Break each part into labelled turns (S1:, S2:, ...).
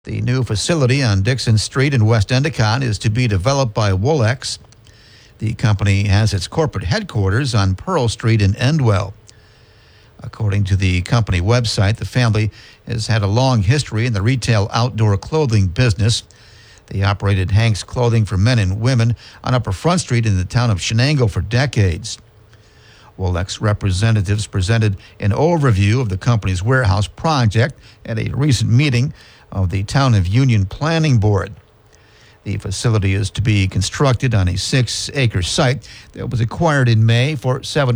S1: The new facility on Dixon Street in West Endicott is to be developed by Wolex. The company has its corporate headquarters on Pearl Street in Endwell. According to the company website, the family has had a long history in the retail outdoor clothing business. They operated Hank's Clothing for men and women on Upper Front Street in the town of Shenango for decades. Wolex representatives presented an overview of the company's warehouse project at a recent meeting of the Town of Union Planning Board. The facility is to be constructed on a 6-acre site that was acquired in May for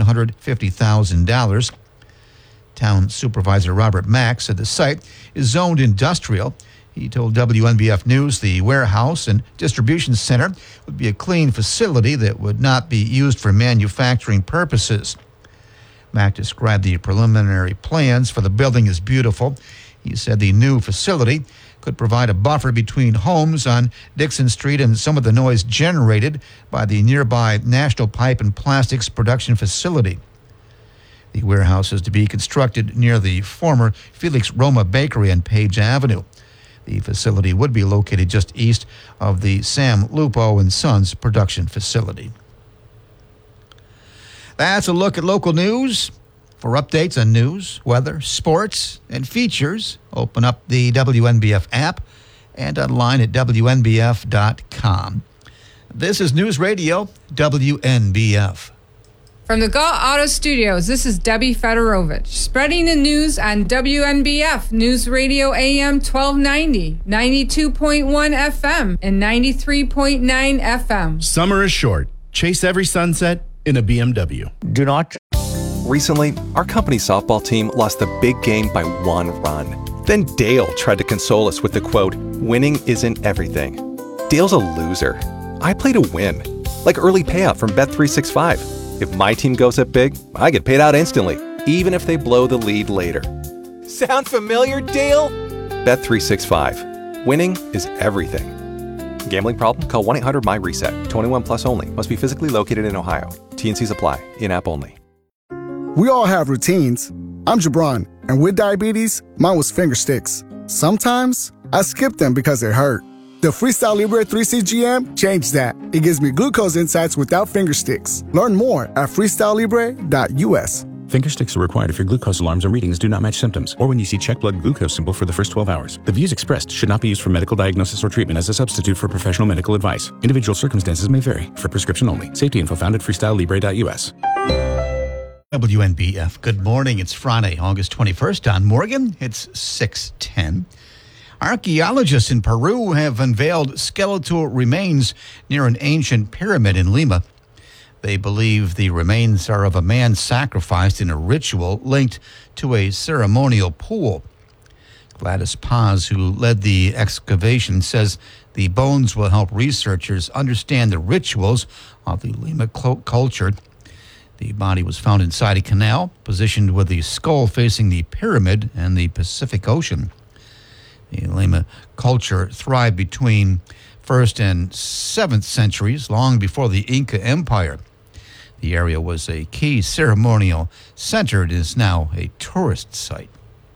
S1: $750,000. Town Supervisor Robert Mack said the site is zoned industrial. He told WNBF News the warehouse and distribution center would be a clean facility that would not be used for manufacturing purposes. Mack described the preliminary plans for the building as beautiful. He said the new facility could provide a buffer between homes on Dixon Street and some of the noise generated by the nearby National Pipe and Plastics production facility. The warehouse is to be constructed near the former Felix Roma Bakery on Page Avenue. The facility would be located just east of the Sam Lupo and Sons production facility. That's a look at local news. For updates on news, weather, sports, and features, open up the WNBF app and online at WNBF.com. This is News Radio WNBF.
S2: From the Galt Auto Studios, this is Debbie Fedorovich, spreading the news on WNBF News Radio AM 1290, 92.1 FM, and 93.9 FM.
S3: Summer is short. Chase every sunset in a BMW.
S4: Do not.
S5: Recently, our company softball team lost the big game by 1 run. Then Dale tried to console us with the quote, "Winning isn't everything." Dale's a loser. I play to win, like early payout from Bet365. If my team goes up big, I get paid out instantly, even if they blow the lead later. Sound familiar, Dale? Bet365. Winning is everything. Gambling problem? Call 1-800-MY-RESET. 21 plus only. Must be physically located in Ohio. T&Cs apply. In-app only.
S6: We all have routines. I'm Jabron, and with diabetes, mine was finger sticks. Sometimes I skip them because they hurt. The Freestyle Libre 3CGM changed that. It gives me glucose insights without finger sticks. Learn more at freestylelibre.us.
S7: Finger sticks are required if your glucose alarms or readings do not match symptoms, or when you see check blood glucose symbol for the first 12 hours. The views expressed should not be used for medical diagnosis or treatment as a substitute for professional medical advice. Individual circumstances may vary. For prescription only. Safety info found at freestylelibre.us.
S1: WNBF, good morning. It's Friday, August 21st. On Morgan, it's 6:10. Archaeologists in Peru have unveiled skeletal remains near an ancient pyramid in Lima. They believe the remains are of a man sacrificed in a ritual linked to a ceremonial pool. Gladys Paz, who led the excavation, says the bones will help researchers understand the rituals of the Lima culture. The body was found inside a canal, positioned with the skull facing the pyramid and the Pacific Ocean. The Lima culture thrived between 1st and 7th centuries, long before the Inca Empire. The area was a key ceremonial center and is now a tourist site.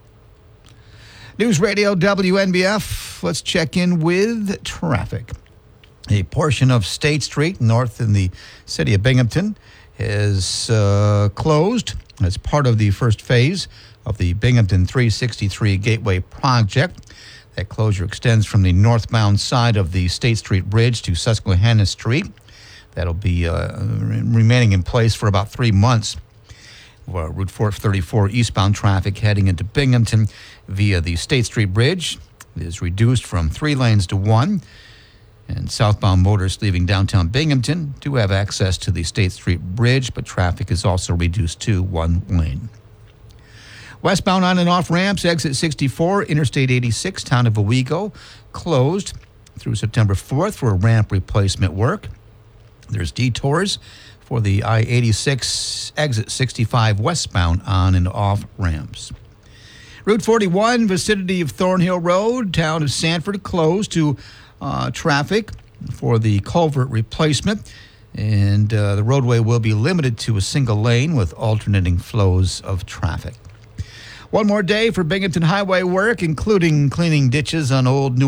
S1: News Radio WNBF, let's check in with traffic. A portion of State Street north in the city of Binghamton is closed as part of the first phase of the Binghamton 363 Gateway project. That closure extends from the northbound side of the State Street Bridge to Susquehanna Street. That'll be remaining in place for about 3 months. Route 434 eastbound traffic heading into Binghamton via the State Street Bridge is reduced from 3 lanes to 1. And southbound motorists leaving downtown Binghamton do have access to the State Street Bridge, but traffic is also reduced to 1 lane. Westbound on and off ramps, exit 64, Interstate 86, town of Owego, closed through September 4th for ramp replacement work. There's detours for the I-86, exit 65 westbound on and off ramps. Route 41, vicinity of Thornhill Road, town of Sanford, closed to traffic for the culvert replacement. And the roadway will be limited to a single lane with alternating flows of traffic. One more day for Binghamton Highway work, including cleaning ditches on Old New